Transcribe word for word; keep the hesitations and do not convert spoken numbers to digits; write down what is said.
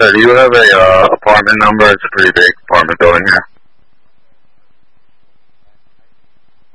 sir, do you have a uh, apartment number? It's a pretty big apartment building here.